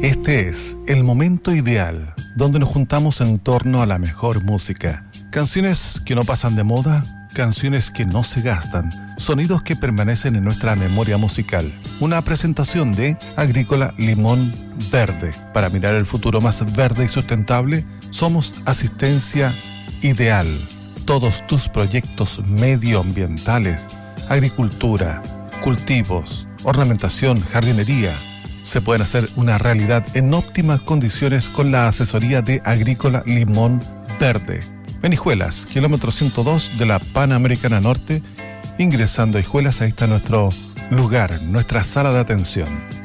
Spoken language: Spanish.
Este es el momento ideal, donde nos juntamos en torno a la mejor música. Canciones que no pasan de moda, canciones que no se gastan, sonidos que permanecen en nuestra memoria musical. Una presentación de Agrícola Limón Verde. Para mirar el futuro más verde y sustentable, somos Asistencia Ideal. Todos tus proyectos medioambientales, agricultura, cultivos, ornamentación, jardinería, se pueden hacer una realidad en óptimas condiciones con la asesoría de Agrícola Limón Verde. En kilómetro 102 de la Panamericana Norte, ingresando a Hijuelas, ahí está nuestro lugar, nuestra sala de atención.